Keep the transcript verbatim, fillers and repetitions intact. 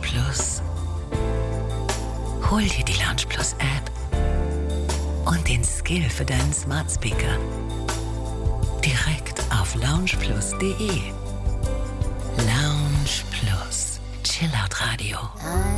Plus. Hol dir die Lounge Plus App und den Skill für deinen Smart Speaker direkt auf lounge plus punkt de. Lounge Plus. Chillout Radio.